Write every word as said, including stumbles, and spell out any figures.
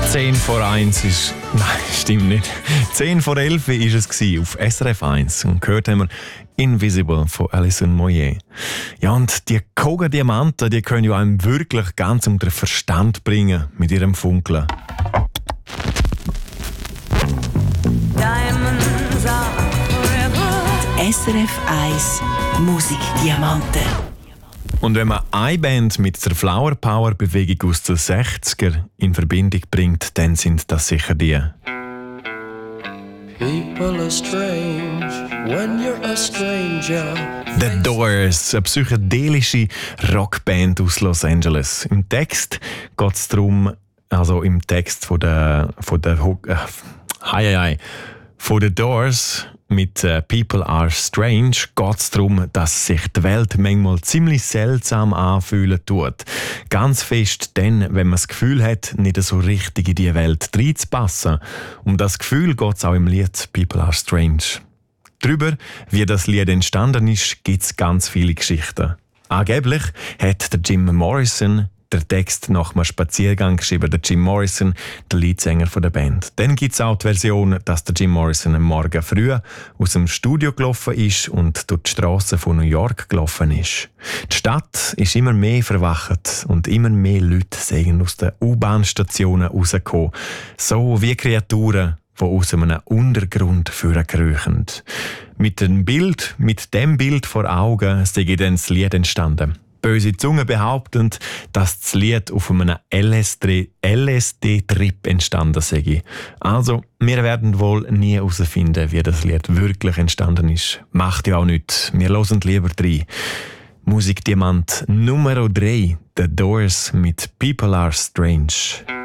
zehn vor eins ist... Nein, stimmt nicht. zehn vor elf war es auf S R F eins. Und gehört haben wir «Invisible» von Alison Moyet. Ja, und die Koga-Diamanten, die können ja einem wirklich ganz unter den Verstand bringen mit ihrem Funkeln. S R F eins Musikdiamanten. Und wenn man eine Band mit der Flower Power Bewegung aus den sechziger in Verbindung bringt, dann sind das sicher die. People are strange when you're a stranger. The Doors, eine psychedelische Rockband aus Los Angeles. Im Text geht es darum, also im Text von der, von der, äh, hi, hi, hi, von The Doors mit äh, People Are Strange geht es darum, dass sich die Welt manchmal ziemlich seltsam anfühlen tut. Ganz fest dann, wenn man das Gefühl hat, nicht so richtig in diese Welt reinzupassen. Um das Gefühl geht es auch im Lied People Are Strange. Darüber, wie das Lied entstanden ist, gibt es ganz viele Geschichten. Angeblich hat der Jim Morrison der Text nach einem Spaziergang geschrieben, der Jim Morrison, der Leadsänger der Band. Dann gibt es auch die Version, dass der Jim Morrison am Morgen früh aus dem Studio gelaufen ist und durch die Strassen von New York gelaufen ist. Die Stadt ist immer mehr verwacht und immer mehr Leute sind aus den U-Bahn-Stationen rausgekommen. So wie Kreaturen, die aus einem Untergrund vorkriechen. Mit dem Bild, mit dem Bild vor Augen sei dann das Lied entstanden. Böse Zungen behaupten, dass das Lied auf einem L S D-Trip entstanden sei. Also, wir werden wohl nie herausfinden, wie das Lied wirklich entstanden ist. Macht ja auch nichts. Wir hören lieber rein. Musikdiamant Nummer drei, The Doors mit People Are Strange.